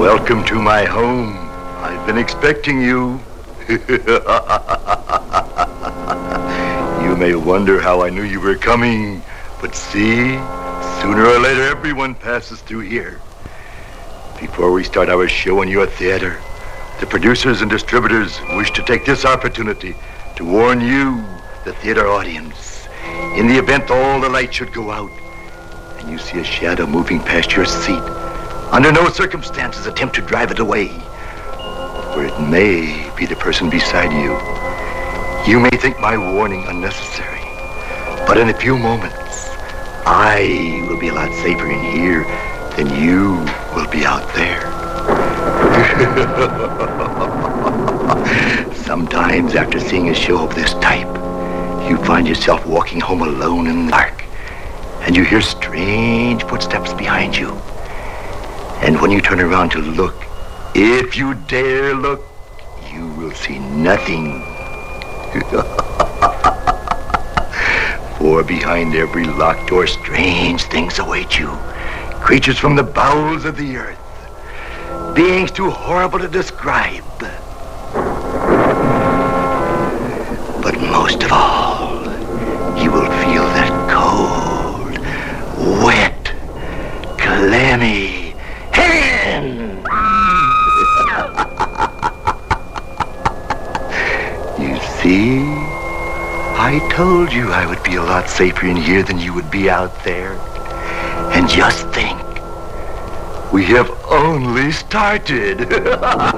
Welcome to my home. I've been expecting you. You may wonder how I knew you were coming, but see, sooner or later everyone passes through here. Before we start our show in your theater, the producers and distributors wish to take this opportunity to warn you, the theater audience, in the event all the lights should go out and you see a shadow moving past your seat, under no circumstances attempt to drive it away, for it may be the person beside you. You may think my warning unnecessary, but in a few moments, I will be a lot safer in here than you will be out there. Sometimes after seeing a show of this type, you find yourself walking home alone in the dark, and you hear strange footsteps behind you. And when you turn around to look, if you dare look, you will see nothing. For behind every locked door, strange things await you. Creatures from the bowels of the earth. Beings too horrible to describe. But most of all, you will feel that cold, wet, clammy hand. You see, I told you I would be a lot safer in here than you would be out there. And just think, we have only started.